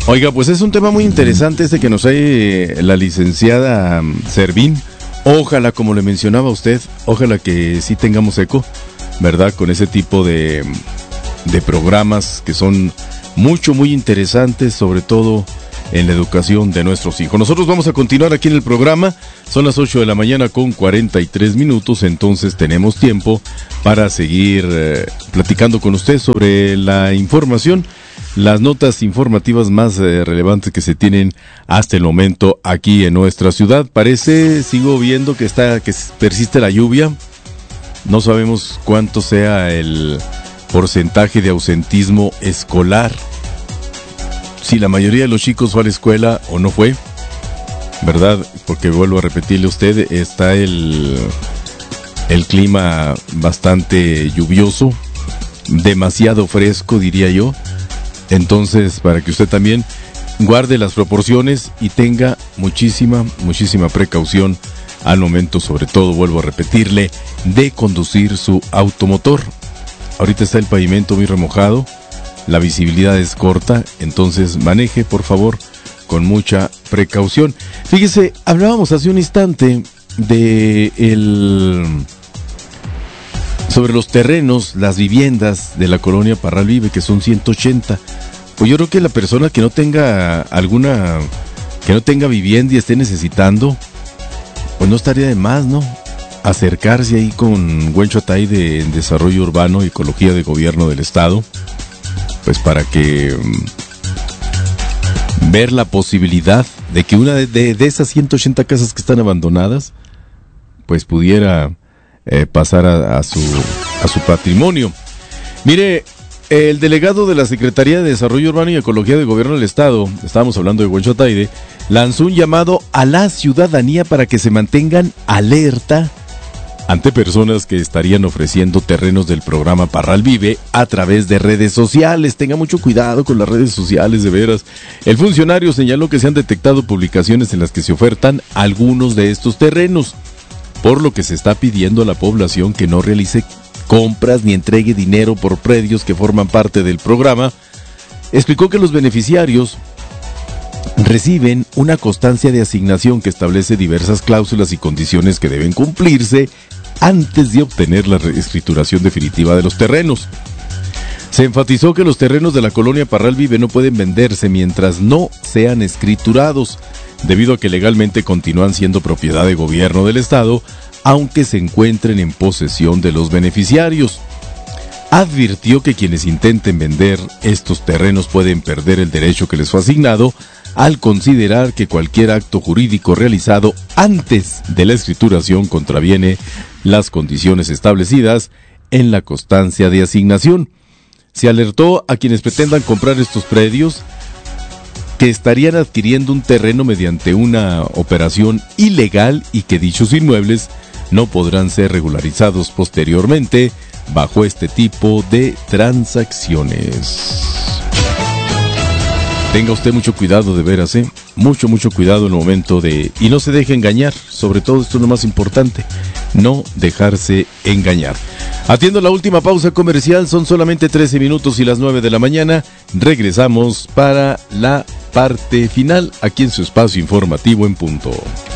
Oiga, pues es un tema muy interesante este que nos trae la licenciada Servín. Ojalá, como le mencionaba usted, ojalá que sí tengamos eco, ¿verdad? Con ese tipo de programas que son muy interesantes, sobre todo en la educación de nuestros hijos. Nosotros vamos a continuar aquí en el programa. Son las 8 de la mañana con 43 minutos, entonces tenemos tiempo para seguir platicando con usted sobre la información, las notas informativas más relevantes que se tienen hasta el momento aquí en nuestra ciudad. Sigo viendo que persiste la lluvia. No sabemos cuánto sea el porcentaje de ausentismo escolar, si la mayoría de los chicos fue a la escuela o no fue, ¿verdad? Porque vuelvo a repetirle a usted, está el clima bastante lluvioso, demasiado fresco, diría yo. Entonces, para que usted también guarde las proporciones y tenga muchísima precaución al momento, sobre todo, vuelvo a repetirle, de conducir su automotor. Ahorita está el pavimento muy remojado, la visibilidad es corta, entonces maneje, por favor, con mucha precaución. Fíjese, hablábamos hace un instante sobre los terrenos, las viviendas de la colonia Parral Vive, que son 180. Pues yo creo que la persona que no tenga vivienda y esté necesitando, pues no estaría de más, ¿no? Acercarse ahí con Güencho Atay de Desarrollo Urbano y Ecología de Gobierno del Estado, pues para que ver la posibilidad de que una de esas 180 casas que están abandonadas, pues pudiera pasar a su patrimonio. Mire, el delegado de la Secretaría de Desarrollo Urbano y Ecología de Gobierno del Estado, estábamos hablando de Güencho Atay, lanzó un llamado a la ciudadanía para que se mantengan alerta ante personas que estarían ofreciendo terrenos del programa Parral Vive a través de redes sociales. Tenga mucho cuidado con las redes sociales, de veras. El funcionario señaló que se han detectado publicaciones en las que se ofertan algunos de estos terrenos, por lo que se está pidiendo a la población que no realice compras ni entregue dinero por predios que forman parte del programa. Explicó que los beneficiarios reciben una constancia de asignación que establece diversas cláusulas y condiciones que deben cumplirse antes de obtener la reescrituración definitiva de los terrenos. Se enfatizó que los terrenos de la colonia Parral Vive no pueden venderse mientras no sean escriturados, debido a que legalmente continúan siendo propiedad de gobierno del Estado, aunque se encuentren en posesión de los beneficiarios. Advirtió que quienes intenten vender estos terrenos pueden perder el derecho que les fue asignado, al considerar que cualquier acto jurídico realizado antes de la escrituración contraviene las condiciones establecidas en la constancia de asignación. Se alertó a quienes pretendan comprar estos predios que estarían adquiriendo un terreno mediante una operación ilegal y que dichos inmuebles no podrán ser regularizados posteriormente bajo este tipo de transacciones. Tenga usted mucho cuidado, de veras, mucho cuidado en el momento y no se deje engañar. Sobre todo, esto es lo más importante, no dejarse engañar. Atiendo la última pausa comercial, son solamente 13 minutos y las 9 de la mañana. Regresamos para la parte final aquí en su espacio informativo en punto.